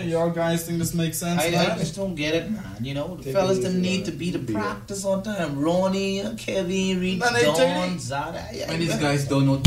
y'all guys think this makes sense? I man? just don't get it, man. You know, the Take fellas it them easy, need man. to be the Be it. practice on time. Ronnie, Kevin, Reach, Man, they Don, take it. Zada. And these guys don't know